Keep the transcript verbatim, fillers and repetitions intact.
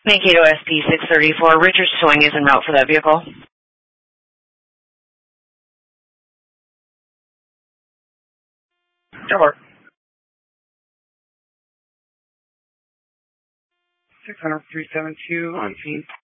Mankato S P six thirty-four, Richard Towing is en route for that vehicle. Over. six hundred three seven two on scene.